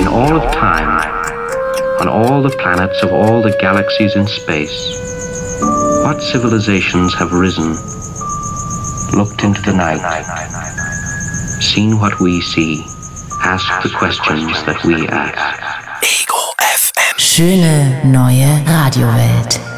in all of time, on all the planets of all the galaxies in space, what civilizations have risen, looked into the night, seen what we see, asked the questions that we ask. Ego FM. Schöne neue Radiowelt.